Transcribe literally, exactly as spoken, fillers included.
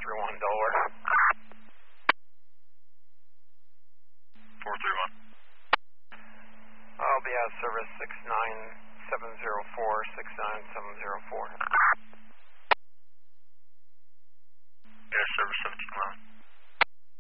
three one, Delaware. four three one. I'll be out of service six nine seven zero four, six nine seven zero four.